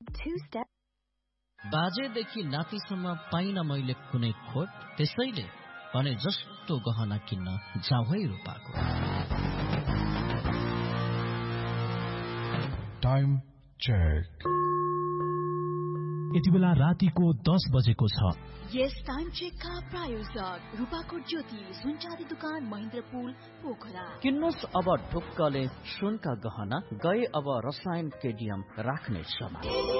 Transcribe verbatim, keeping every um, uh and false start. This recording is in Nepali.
two step. बाजेदेखि नातिसम्म पाइन मैले कुनै खोट, त्यसैले भने जस्तो गहना किन्न जाऊ है रूपाको। Time check. यति बेला रातिको दस बजेको छ। यस टाइम चेकका प्रायोजक रूपाकोट ज्योति सुनचाँदी दुकान महेन्द्रपुल पोखरा। किन्नुस् अब ढुक्कले सुनका गहना, गए अब रसायन केडियम राख्ने समय।